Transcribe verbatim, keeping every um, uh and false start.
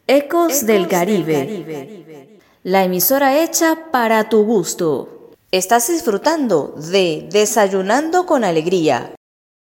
Ecos del Caribe, la emisora hecha para tu gusto. Estás disfrutando de Desayunando con Alegría.